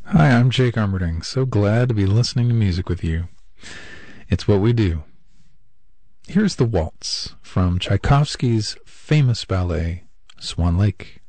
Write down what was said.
Hi, I'm Jake Armerding. So glad to be listening to music with you. It's what we do. Here's the waltz from Tchaikovsky's famous ballet, Swan Lake.